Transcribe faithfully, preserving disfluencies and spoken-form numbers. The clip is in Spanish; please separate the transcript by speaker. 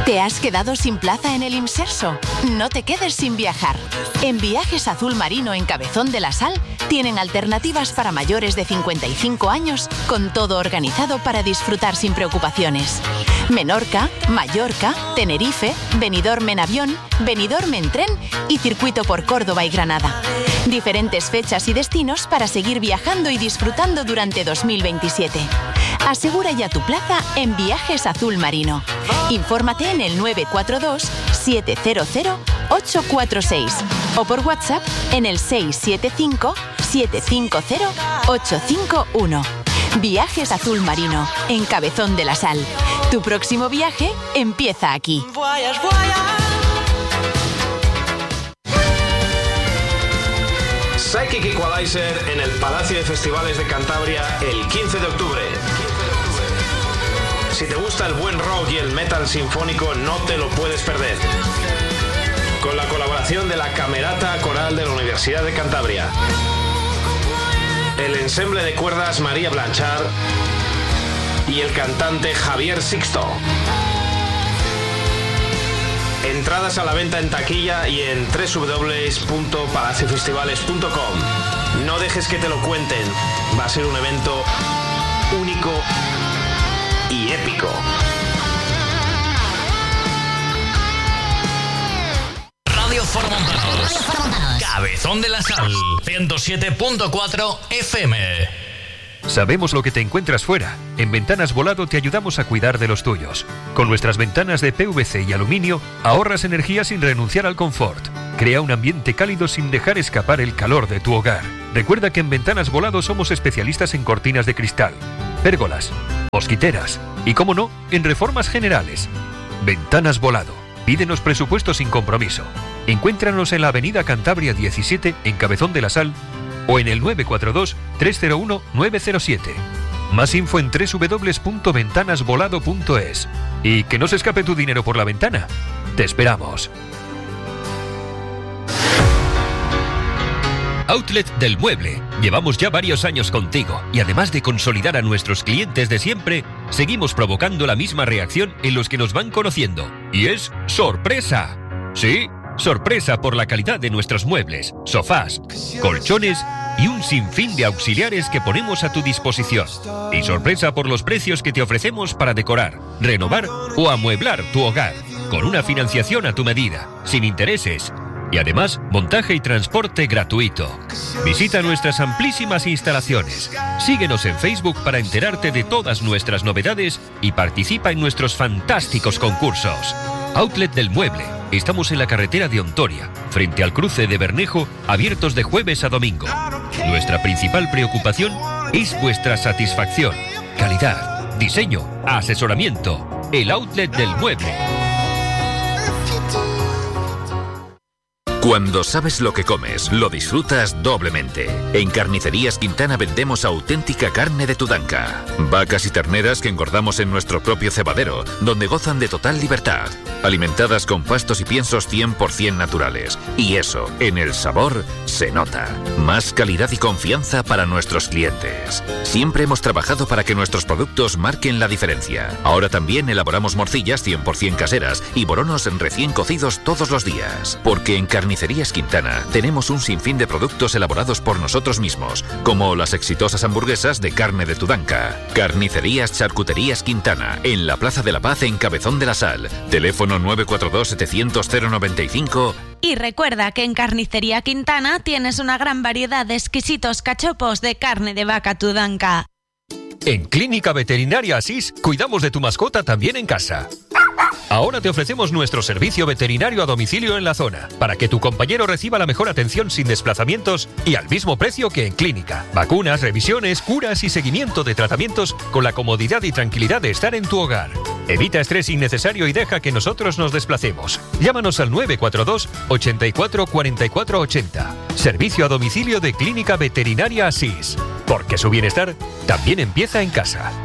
Speaker 1: ¿Te has quedado sin plaza en el Imserso? No te quedes sin viajar. En Viajes Azul Marino en Cabezón de la Sal tienen alternativas para mayores de cincuenta y cinco años con todo organizado para disfrutar sin preocupaciones. Menorca, Mallorca, Tenerife, Benidorm en avión, Benidorm en tren y circuito por Córdoba y Granada. Diferentes fechas y destinos para seguir viajando y disfrutando durante dos mil veintisiete. Asegura ya tu plaza en Viajes Azul Marino. Infórmate en el nueve cuatro dos, siete cero cero, ocho cuatro seis o por WhatsApp en el seis siete cinco, siete cinco cero, ocho cinco uno. Viajes Azul Marino, en Cabezón de la Sal. Tu próximo viaje empieza aquí.
Speaker 2: Psychic Equalizer en el Palacio de Festivales de Cantabria el quince de octubre. Si te gusta el buen rock y el metal sinfónico, no te lo puedes perder. Con la colaboración de la Camerata Coral de la Universidad de Cantabria, el ensemble de cuerdas María Blanchard y el cantante Javier Sixto. Entradas a la venta en taquilla y en doble u doble u doble u punto palacio festivales punto com. No dejes que te lo cuenten. Va a ser un evento único y épico.
Speaker 3: Radio Formontanos. Cabezón de la Sal. ciento siete punto cuatro F M.
Speaker 4: Sabemos lo que te encuentras fuera. En Ventanas Volado te ayudamos a cuidar de los tuyos. Con nuestras ventanas de P V C y aluminio, ahorras energía sin renunciar al confort. Crea un ambiente cálido sin dejar escapar el calor de tu hogar. Recuerda que en Ventanas Volado somos especialistas en cortinas de cristal, pérgolas, mosquiteras y, como no, en reformas generales. Ventanas Volado. Pídenos presupuesto sin compromiso. Encuéntranos en la avenida Cantabria diecisiete, en Cabezón de la Sal, o en el nueve cuatro dos, tres cero uno, nueve cero siete. Más info en doble u doble u doble u punto ventanas volado punto es. Y que no se escape tu dinero por la ventana. Te esperamos.
Speaker 5: Outlet del Mueble. Llevamos ya varios años contigo y además de consolidar a nuestros clientes de siempre, seguimos provocando la misma reacción en los que nos van conociendo. Y es ¡sorpresa! Sí, sorpresa por la calidad de nuestros muebles, sofás, colchones y un sinfín de auxiliares que ponemos a tu disposición. Y sorpresa por los precios que te ofrecemos para decorar, renovar o amueblar tu hogar, con una financiación a tu medida, sin intereses. Y además, montaje y transporte gratuito. Visita nuestras amplísimas instalaciones. Síguenos en Facebook para enterarte de todas nuestras novedades y participa en nuestros fantásticos concursos. Outlet del Mueble. Estamos en la carretera de Ontoria, frente al cruce de Bernejo, abiertos de jueves a domingo. Nuestra principal preocupación es vuestra satisfacción, calidad, diseño, asesoramiento. El Outlet del Mueble.
Speaker 6: Cuando sabes lo que comes, lo disfrutas doblemente. En Carnicerías Quintana vendemos auténtica carne de Tudanca. Vacas y terneras que engordamos en nuestro propio cebadero, donde gozan de total libertad. Alimentadas con pastos y piensos cien por ciento naturales. Y eso, en el sabor, se nota. Más calidad y confianza para nuestros clientes. Siempre hemos trabajado para que nuestros productos marquen la diferencia. Ahora también elaboramos morcillas cien por ciento caseras y boronos recién cocidos todos los días. Porque en Carnicerías Carnicerías Quintana tenemos un sinfín de productos elaborados por nosotros mismos, como las exitosas hamburguesas de carne de Tudanca. Carnicerías Charcuterías Quintana, en la Plaza de la Paz en Cabezón de la Sal. Teléfono nueve cuatro dos, setecientos, cero noventa y cinco.
Speaker 7: Y recuerda que en Carnicería Quintana tienes una gran variedad de exquisitos cachopos de carne de vaca Tudanca.
Speaker 4: En Clínica Veterinaria Asís cuidamos de tu mascota también en casa. Ahora te ofrecemos nuestro servicio veterinario a domicilio en la zona, para que tu compañero reciba la mejor atención sin desplazamientos y al mismo precio que en clínica. Vacunas, revisiones, curas y seguimiento de tratamientos con la comodidad y tranquilidad de estar en tu hogar. Evita estrés innecesario y deja que nosotros nos desplacemos. Llámanos al nueve cuatro dos, ochenta y cuatro, cuarenta y cuatro ochenta. Servicio a domicilio de Clínica Veterinaria Asís. Porque su bienestar también empieza en casa.